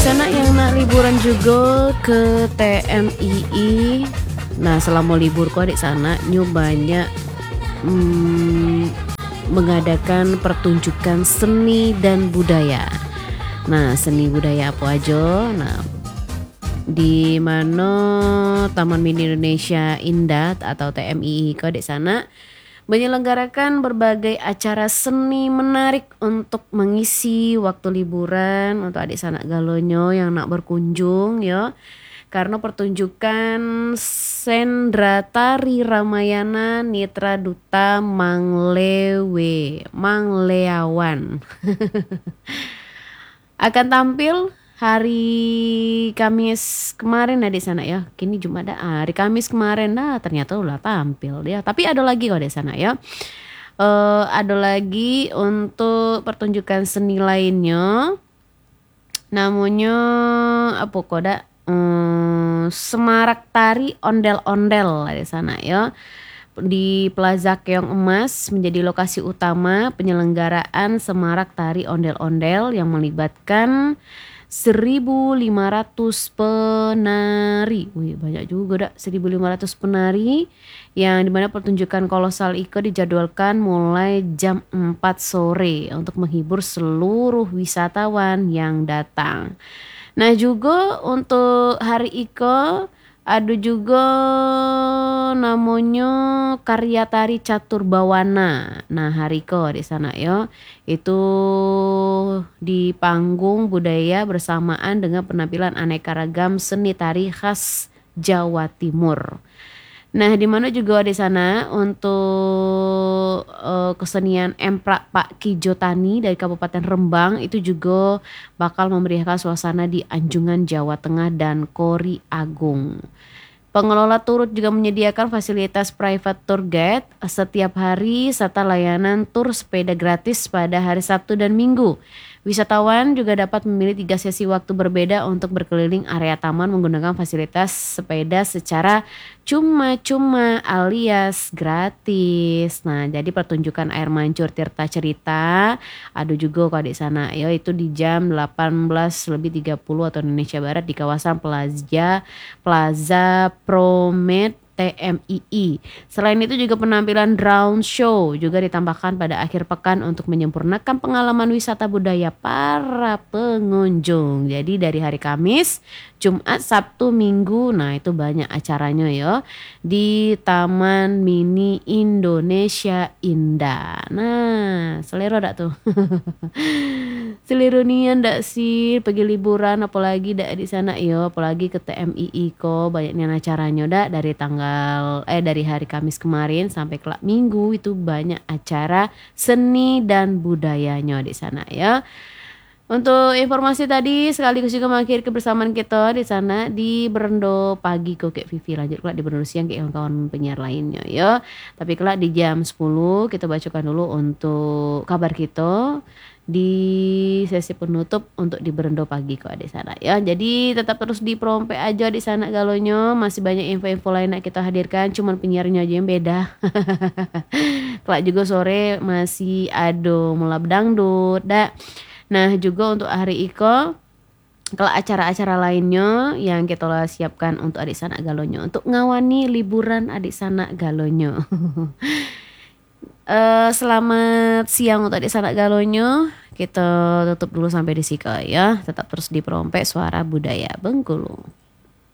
sana yang nak liburan juga ke TMII. Nah, selama libur kok adik sana nyu banyak mengadakan pertunjukan seni dan budaya. Nah, seni budaya apa aja? Nah, di mana Taman Mini Indonesia Indah atau TMII kok adik sana menyelenggarakan berbagai acara seni menarik untuk mengisi waktu liburan untuk adik sanak galonyo yang nak berkunjung ya. Karena pertunjukan Sendra Tari Ramayana Nitra Duta Mangleawan akan tampil hari Kamis kemarin di sana ya. Kini Jumat dah. Hari Kamis kemarin dah ternyata udah tampil dia. Tapi ada lagi kok di sana ya. Ada lagi untuk pertunjukan seni lainnya. Namanya apa kok dah? Semarak Tari Ondel-ondel di sana ya. Di Plaza Keong Emas menjadi lokasi utama penyelenggaraan Semarak Tari Ondel-ondel yang melibatkan 1.500 penari. Wih, banyak juga dah, 1.500 penari yang dimana pertunjukan kolosal Iko dijadwalkan mulai jam 4 sore untuk menghibur seluruh wisatawan yang datang. Nah juga untuk hari Iko ada juga namanya karya tari catur bawana. Nah hari Iko di sana ya itu di panggung budaya bersamaan dengan penampilan aneka ragam seni tari khas Jawa Timur. Nah di mana juga di sana untuk kesenian Emprak Pak Kijotani dari Kabupaten Rembang itu juga bakal memeriahkan suasana di Anjungan Jawa Tengah dan Kori Agung. Pengelola turut juga menyediakan fasilitas private tour guide setiap hari serta layanan tur sepeda gratis pada hari Sabtu dan Minggu. Wisatawan juga dapat memilih 3 sesi waktu berbeda untuk berkeliling area taman menggunakan fasilitas sepeda secara cuma-cuma alias gratis. Nah, jadi pertunjukan air mancur Tirta Cerita ada juga kok di sana yaitu di jam 18.30 atau Indonesia Barat di kawasan Plaza Promet TMII. Selain itu juga penampilan drone show juga ditambahkan pada akhir pekan untuk menyempurnakan pengalaman wisata budaya para pengunjung. Jadi dari hari Kamis, Jumat, Sabtu, Minggu, nah itu banyak acaranya ya di Taman Mini Indonesia Indah. Nah, selera dak tuh. Selera nian dak sih pergi liburan apalagi dak di sana ya, apalagi ke TMII kok banyaknya acaranya dak dari hari Kamis kemarin sampai kelak Minggu itu banyak acara seni dan budayanya di sana ya. Untuk informasi tadi sekaligus juga mengakhiri kebersamaan kita di sana di Berendo pagi kok kayak Vivi, lanjut kelak di Berendo siang kayak kawan-kawan penyiar lainnya ya. Tapi kelak di jam 10 kita bacakan dulu untuk kabar kita di sesi penutup untuk di Berendo pagi kok di sana ya. Jadi tetap terus di Prompe aja di sana galonyo, masih banyak info-info lain yang kita hadirkan, cuman penyiarnya aja yang beda. Kelak juga sore masih ada mulab dangdut dak. Nah juga untuk hari Iko kelak acara-acara lainnya yang kita siapkan untuk adik sanak galonyo untuk ngawani liburan adik sanak galonyo. Selamat siang untuk adik sanak galonyo. Kita tutup dulu sampai di sini ya. Tetap terus di Prompe Suara Budaya Bengkulu.